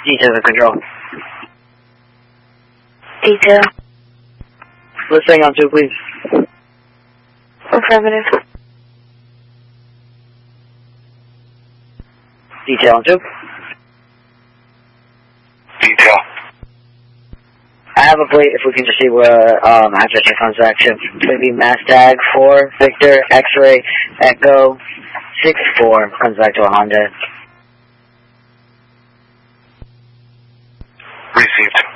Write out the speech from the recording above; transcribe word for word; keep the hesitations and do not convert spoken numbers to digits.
Detail to control. Detail. Let's hang on to, please. Affirmative. Detail on two. Detail. I have a plate if we can just see where, um, address your contact to. It's going to be Mastag four, Victor, X-Ray, Echo, six four, comes back to a Honda. Received.